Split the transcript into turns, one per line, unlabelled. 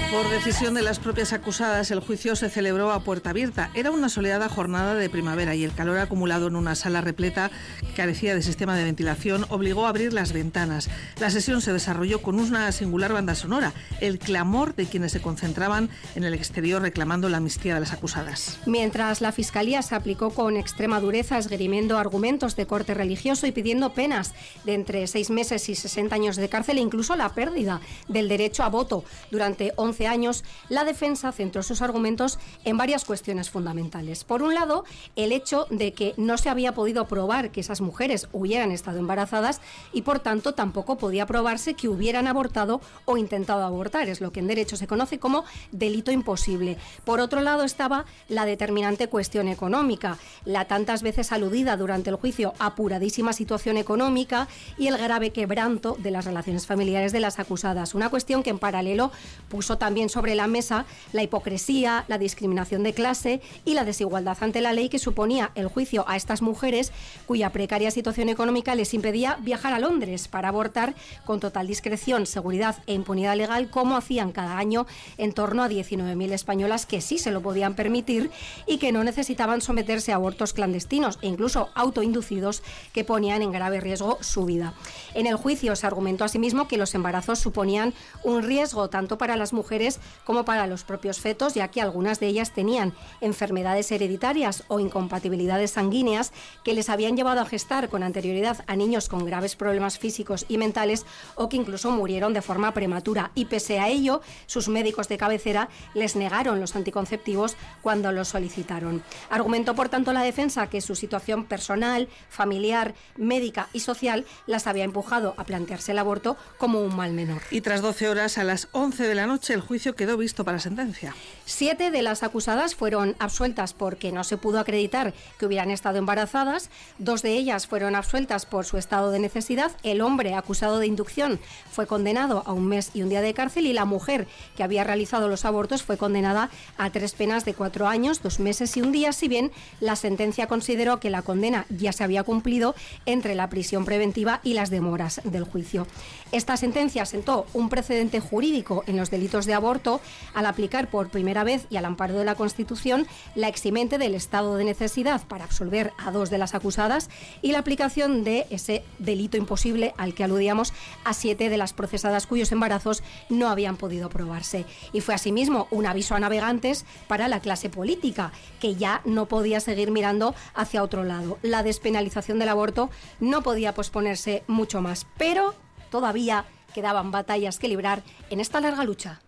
Por decisión de las propias acusadas, el juicio se celebró a puerta abierta. Era una soleada jornada de primavera y el calor acumulado en una sala repleta que carecía de sistema de ventilación obligó a abrir las ventanas. La sesión se desarrolló con una singular banda sonora, el clamor de quienes se concentraban en el exterior reclamando la amnistía de las acusadas.
Mientras la Fiscalía se aplicó con extrema dureza, esgrimiendo argumentos de corte religioso y pidiendo penas de entre 6 meses y 60 años de cárcel e incluso la pérdida del derecho a voto durante 11 años, la defensa centró sus argumentos en varias cuestiones fundamentales. Por un lado, el hecho de que no se había podido probar que esas mujeres hubieran estado embarazadas y, por tanto, tampoco podía probarse que hubieran abortado o intentado abortar. Es lo que en derecho se conoce como delito imposible. Por otro lado, estaba la determinante cuestión económica, la tantas veces aludida durante el juicio apuradísima situación económica y el grave quebranto de las relaciones familiares de las acusadas. Una cuestión que en paralelo puso también sobre la mesa la hipocresía, la discriminación de clase y la desigualdad ante la ley que suponía el juicio a estas mujeres cuya precaria situación económica les impedía viajar a Londres para abortar con total discreción, seguridad e impunidad legal, como hacían cada año en torno a 19.000 españolas que sí se lo podían permitir y que no necesitaban someterse a abortos clandestinos e incluso autoinducidos que ponían en grave riesgo su vida. En el juicio se argumentó asimismo que los embarazos suponían un riesgo tanto para las mujeres como para los propios fetos, ya que algunas de ellas tenían enfermedades hereditarias o incompatibilidades sanguíneas que les habían llevado a gestar con anterioridad a niños con graves problemas físicos y mentales o que incluso murieron de forma prematura. Y pese a ello, sus médicos de cabecera les negaron los anticonceptivos cuando los solicitaron. Argumentó, por tanto, la defensa que su situación personal, familiar, médica y social las había empujado a plantearse el aborto como un mal menor.
Y tras 12 horas, a las 11 de la noche, el juicio quedó visto para sentencia.
7 de las acusadas fueron absueltas porque no se pudo acreditar que hubieran estado embarazadas. 2 de ellas fueron absueltas por su estado de necesidad. El hombre acusado de inducción fue condenado a 1 mes y 1 día de cárcel y la mujer que había realizado los abortos fue condenada a 3 penas de 4 años, 2 meses y 1 día, si bien la sentencia consideró que la condena ya se había cumplido entre la prisión preventiva y las demoras del juicio. Esta sentencia sentó un precedente jurídico en los delitos de aborto al aplicar por primera vez y al amparo de la Constitución la eximente del estado de necesidad para absolver a 2 de las acusadas y la aplicación de ese delito imposible al que aludíamos a 7 de las procesadas cuyos embarazos no habían podido probarse. Y fue asimismo un aviso a navegantes para la clase política, que ya no podía seguir mirando hacia otro lado. La despenalización del aborto no podía posponerse mucho más, pero todavía quedaban batallas que librar en esta larga lucha.